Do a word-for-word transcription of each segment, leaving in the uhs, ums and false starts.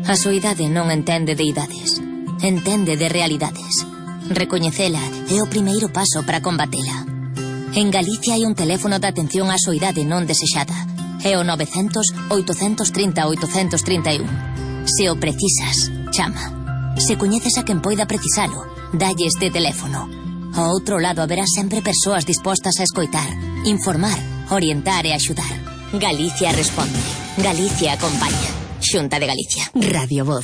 A súa idade non entende de idades, entende de realidades. Recoñecela é o primeiro paso para combatela. En Galicia hai un teléfono de atención á súa idade non desexada. É o novecentos, oitocentos trinta, oitocentos trinta e un. Se o precisas, chama. Se coñeces a quen poida precisalo, dalle este teléfono. Ao outro lado haberá sempre persoas dispostas a escoitar, informar, orientar e axudar. Galicia responde. Galicia acompaña. Xunta de Galicia. Radio Voz.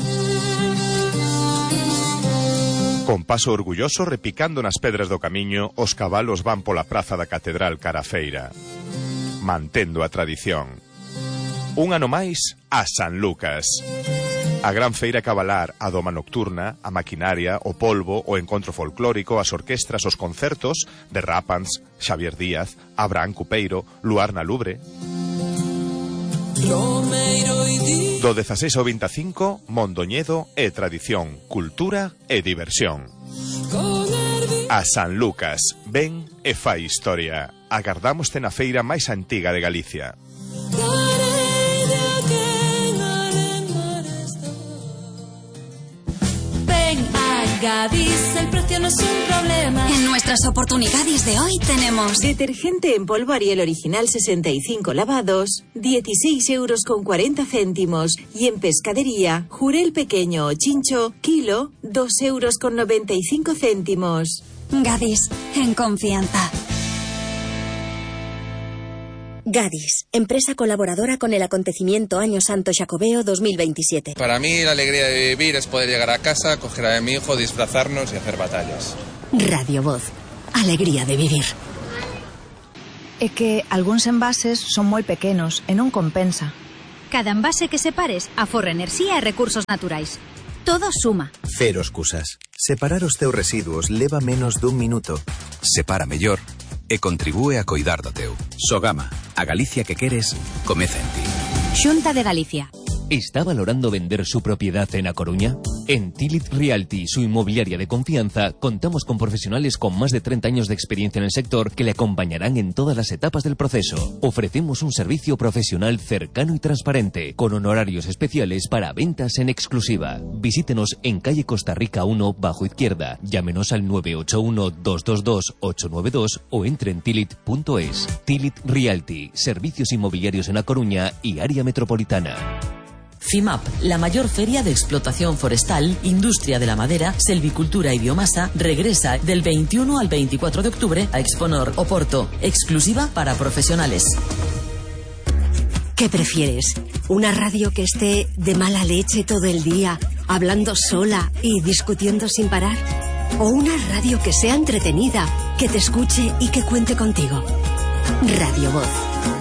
Con paso orgulloso repicando nas pedras do camiño, os cabalos van pola praza da Catedral cara a feira, mantendo a tradición. Un ano máis a San Lucas. A gran feira cabalar, a doma nocturna, a maquinaria, o polvo, o encontro folclórico, as orquestras, os concertos de Rápans, Xavier Díaz, Abraham Cupeiro, Luar na Lubre. Do dezaseis ao veinticinco, Mondoñedo é tradición, cultura e diversión. A San Lucas, ven e fai historia. Agardámoste na feira máis antiga de Galicia. Gadis, el precio no es un problema. En nuestras oportunidades de hoy tenemos detergente en polvo Ariel original sesenta y cinco lavados, dieciséis euros con cuarenta céntimos. Y en pescadería, Jurel pequeño o chincho, kilo, dos euros con noventa y cinco céntimos. Gadis, en confianza. Gadis, empresa colaboradora con el acontecimiento Año Santo Xacobeo dos mil veintisiete. Para mí la alegría de vivir es poder llegar a casa, coger a mi hijo, disfrazarnos y hacer batallas. Radio Voz, alegría de vivir. É que algúns envases son moi pequenos e non compensa. Cada envase que separes aforra enerxía e recursos naturais. Todo suma. Cero excusas. Separar os teus residuos leva menos dun minuto. Separa mellor e contribúe a coidar do teu. Sogama, a Galicia que queres, comeza en ti. Xunta de Galicia. ¿Está valorando vender su propiedad en A Coruña? En Tilit Realty, su inmobiliaria de confianza, contamos con profesionales con más de treinta años de experiencia en el sector que le acompañarán en todas las etapas del proceso. Ofrecemos un servicio profesional cercano y transparente, con honorarios especiales para ventas en exclusiva. Visítenos en calle Costa Rica uno, bajo izquierda. Llámenos al nueve ocho uno, dos dos dos, ocho nueve dos o entre en tilit punto es. Tilit Realty, servicios inmobiliarios en A Coruña y área metropolitana. FIMAP, la mayor feria de explotación forestal, industria de la madera, selvicultura y biomasa, regresa del veintiuno al veinticuatro de octubre a Exponor, Oporto, exclusiva para profesionales. ¿Qué prefieres? ¿Una radio que esté de mala leche todo el día, hablando sola y discutiendo sin parar? ¿O una radio que sea entretenida, que te escuche y que cuente contigo? Radio Voz.